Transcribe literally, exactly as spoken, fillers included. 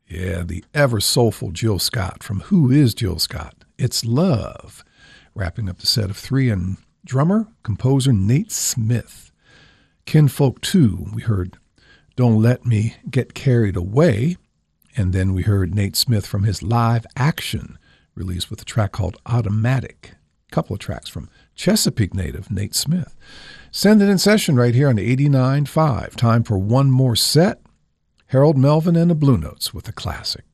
Yeah, the ever soulful Jill Scott from Who is Jill Scott? It's Love. Wrapping up the set of three, and drummer, composer Nate Smith. Kinfolk two, we heard Don't Let Me Get Carried Away. And then we heard Nate Smith from his Live Action release with a track called Automatic. A couple of tracks from Chesapeake native Nate Smith. Send it in session right here on eighty-nine point five. Time for one more set. Harold Melvin and the Blue Notes with a classic.